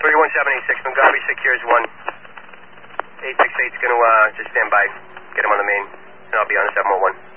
31786, Montgomery secures 1. 868's going to just stand by. Get him on the main, and I'll be on 701.